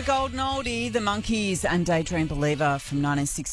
golden oldie, The Monkees and Daydream Believer from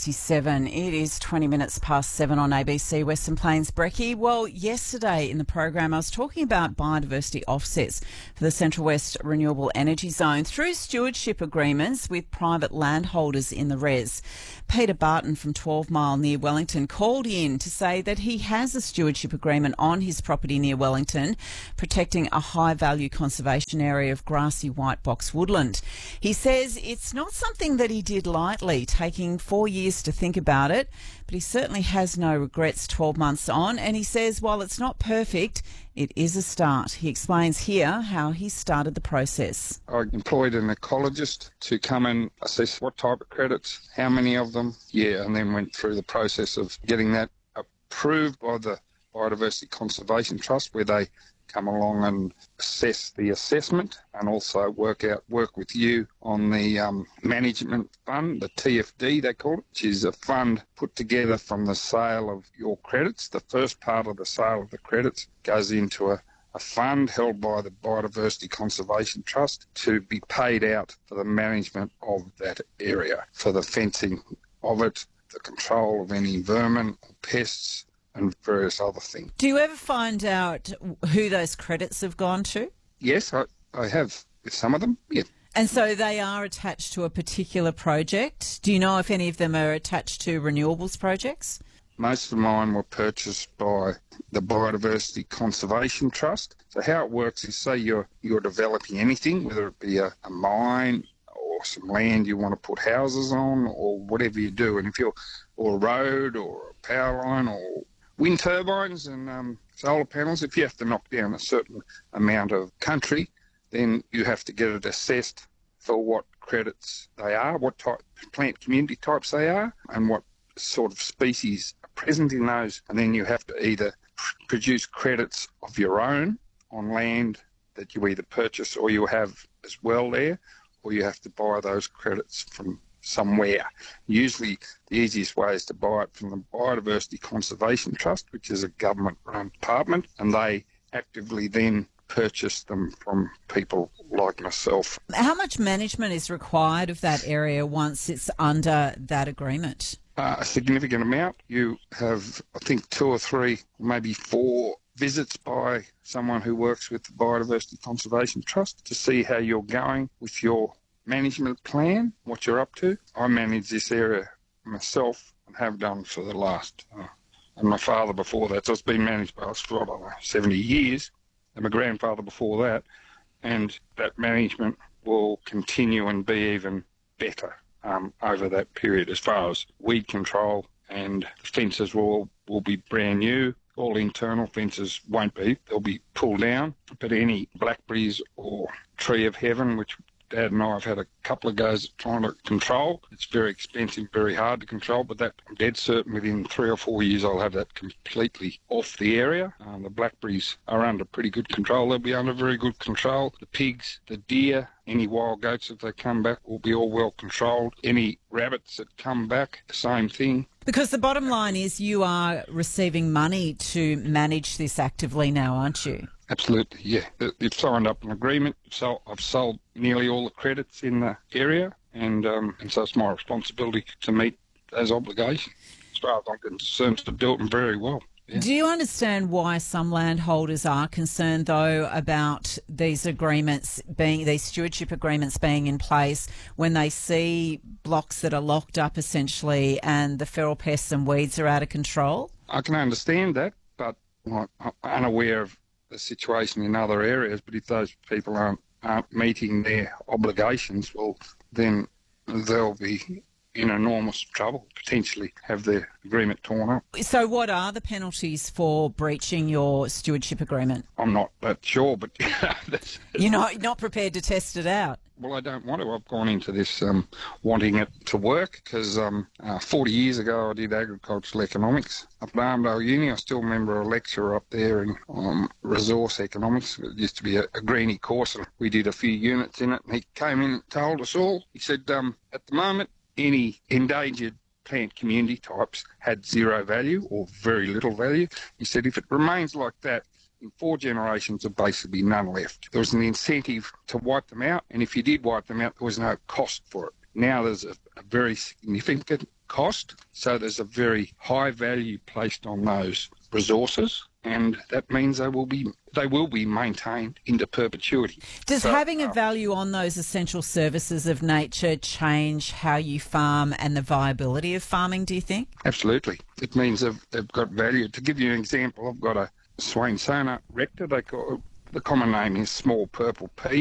1967. It is 20 minutes past 7 on ABC Western Plains Brekkie. Well, yesterday in the program I was talking about biodiversity offsets for the Central West Renewable Energy Zone through stewardship agreements with private landholders in the res. Peter Barton from 12 Mile near Wellington called in to say that he has a stewardship agreement on his property near Wellington, protecting a high-value conservation area of grassy white box woodland. He says it's not something that he did lightly, taking 4 years to think about it, but he certainly has no regrets 12 months on, and he says while it's not perfect, it is a start. He explains here how he started the process. I employed an ecologist to come and assess what type of credits, how many of them, and then went through the process of getting that approved by the Biodiversity Conservation Trust, where they come along and assess the assessment and also work with you on the management fund, the TFD they call it, which is a fund put together from the sale of your credits. The first part of the sale of the credits goes into a fund held by the Biodiversity Conservation Trust to be paid out for the management of that area, for the fencing of it, the control of any vermin or pests, and various other things. Do you ever find out who those credits have gone to? Yes, I have with some of them, yeah. And so they are attached to a particular project. Do you know if any of them are attached to renewables projects? Most of mine were purchased by the Biodiversity Conservation Trust. So how it works is, say you're developing anything, whether it be a mine or some land you want to put houses on or whatever you do, and or a road or a power line or wind turbines and solar panels, if you have to knock down a certain amount of country, then you have to get it assessed for what credits they are, what type plant community types they are, and what sort of species are present in those. And then you have to either produce credits of your own on land that you either purchase or you have as well there, or you have to buy those credits from somewhere. Usually the easiest way is to buy it from the Biodiversity Conservation Trust, which is a government-run department, and they actively then purchase them from people like myself. How much management is required of that area once it's under that agreement? A significant amount. You have, I think, 2 or 3, maybe 4 visits by someone who works with the Biodiversity Conservation Trust to see how you're going with your management plan, what you're up to. I manage this area myself and have done for the last, and my father before that, so it's been managed by us for, 70 years, and my grandfather before that, and that management will continue and be even better over that period as far as weed control, and fences will be brand new. All internal fences won't be, they'll be pulled down, but any blackberries or tree of heaven, which Dad and I have had a couple of goes at trying to control. It's very expensive, very hard to control, but that I'm dead certain within 3 or 4 years I'll have that completely off the area. The blackberries are under pretty good control. They'll be under very good control. The pigs, the deer, any wild goats if they come back will be all well controlled. Any rabbits that come back, the same thing. Because the bottom line is you are receiving money to manage this actively now, aren't you? Absolutely, yeah. You've signed up an agreement, so I've sold nearly all the credits in the area, and so it's my responsibility to meet those obligations. As far as I'm concerned, to do it very well. Yeah. Do you understand why some landholders are concerned, though, about these stewardship agreements being in place when they see blocks that are locked up, essentially, and the feral pests and weeds are out of control? I can understand that, but I'm unaware of the situation in other areas. But if those people aren't meeting their obligations, well, then they'll be in enormous trouble, potentially have their agreement torn up. So what are the penalties for breaching your stewardship agreement? I'm not that sure, but You're not prepared to test it out? Well, I don't want to. I've gone into this wanting it to work because 40 years ago I did agricultural economics up at Armdale Uni. I still remember a lecturer up there in resource economics. It used to be a greenie course, and we did a few units in it. And he came in and told us all, he said, at the moment, any endangered plant community types had zero value or very little value. He said if it remains like that, in 4 generations of basically none left. There was an incentive to wipe them out, and if you did wipe them out, there was no cost for it. Now there's a very significant cost, so there's a very high value placed on those resources, and that means they will be maintained into perpetuity. Does having a value on those essential services of nature change how you farm and the viability of farming, do you think? Absolutely. It means they've got value. To give you an example, I've got a Swainsona rector. The common name is small purple pea.